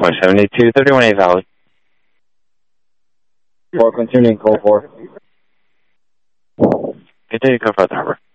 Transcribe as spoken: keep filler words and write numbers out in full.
one seventy-two, thirty-one A Valley. four, continuing, code four. Good day, go for the harbor.